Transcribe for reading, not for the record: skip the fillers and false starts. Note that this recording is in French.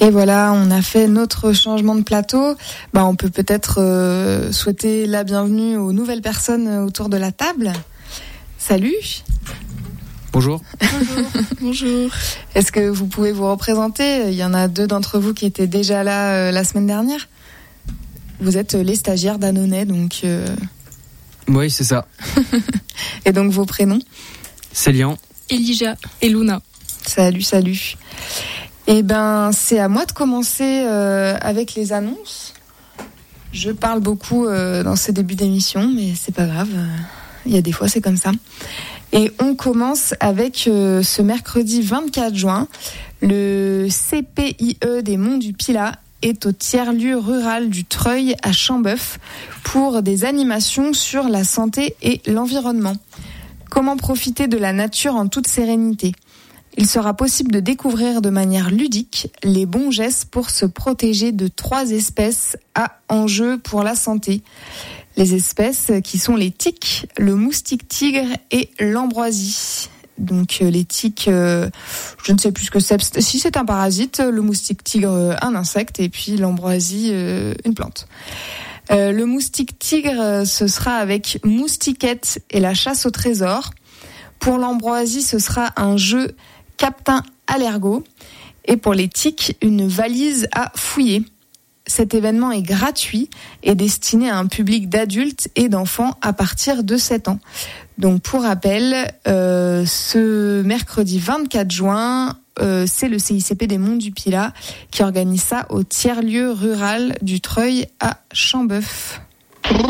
Et voilà, on a fait notre changement de plateau. On peut peut-être souhaiter la bienvenue aux nouvelles personnes autour de la table. Salut. Bonjour. Bonjour. Est-ce que vous pouvez vous représenter ? Il y en a 2 d'entre vous qui étaient déjà là la semaine dernière. Vous êtes les stagiaires d'Annonay, donc... Oui, c'est ça. Et donc vos prénoms ? Célian. Elijah et Luna. Salut. Eh ben, c'est à moi de commencer avec les annonces. Je parle beaucoup dans ce début d'émission, mais c'est pas grave. Il y a des fois, c'est comme ça. Et on commence avec ce mercredi 24 juin. Le CPIE des Monts du Pilat est au tiers-lieu rural du Treuil à Chambeuf pour des animations sur la santé et l'environnement. Comment profiter de la nature en toute sérénité ? Il sera possible de découvrir de manière ludique les bons gestes pour se protéger de 3 espèces à enjeu pour la santé. Les espèces qui sont les tiques, le moustique tigre et l'ambroisie. Donc les tiques, je ne sais plus ce que c'est. Si c'est un parasite, le moustique tigre un insecte et puis l'ambroisie une plante. Le moustique tigre, ce sera avec moustiquette et la chasse au trésor. Pour l'ambroisie, ce sera un jeu Captain Allergo. Et pour les tiques, une valise à fouiller. Cet événement est gratuit et destiné à un public d'adultes et d'enfants à partir de 7 ans. Donc pour rappel, ce mercredi 24 juin, c'est le CICP des Monts du Pilat qui organise ça au tiers-lieu rural du Treuil à Chambeuf.